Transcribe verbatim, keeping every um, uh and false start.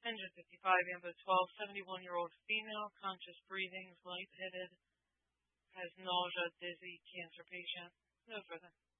one hundred fifty-five, amber twelve, seventy-one-year-old female, conscious breathing, lightheaded, has nausea, dizzy, cancer patient. No further.